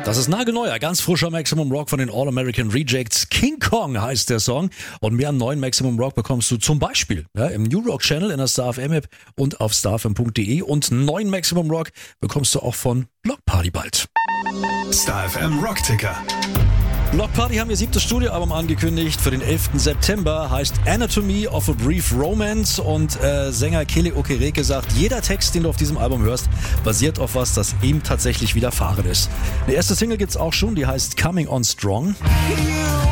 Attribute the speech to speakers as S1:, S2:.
S1: Das ist nagelneuer, ganz frischer Maximum Rock von den All-American Rejects. King Kong heißt der Song. Und mehr neuen Maximum Rock bekommst du zum Beispiel im New Rock Channel in der StarFM-App und auf starfm.de. Und neuen Maximum Rock bekommst du auch von Block Party bald.
S2: StarFM Rockticker.
S1: Block Party haben ihr 7. Studioalbum angekündigt für den 11. September, heißt Anatomy of a Brief Romance und Sänger Kele Okereke sagt, jeder Text, den du auf diesem Album hörst, basiert auf was, das ihm tatsächlich widerfahren ist. Eine erste Single gibt's auch schon, die heißt Coming on Strong.